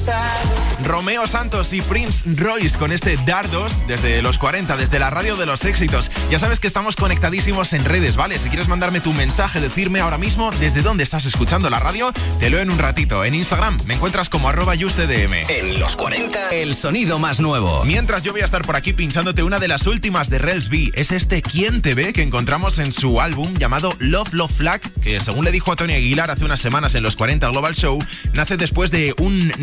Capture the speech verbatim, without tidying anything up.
Romeo Santos y Prince Royce con este Dardos desde los cuarenta, desde la radio de los éxitos. Ya sabes que estamos conectadísimos en redes, ¿vale? Si quieres mandarme tu mensaje, decirme ahora mismo desde dónde estás escuchando la radio, te leo en un ratito. En Instagram me encuentras como arroba justdm. En los cuarenta, el sonido más nuevo. Mientras yo voy a estar por aquí pinchándote una de las últimas de Rels B. Es este ¿Quién te ve? Que encontramos en su álbum llamado Love Love Flag, que según le dijo a Tony Aguilar hace unas semanas en los cuarenta Global Show, nace después de un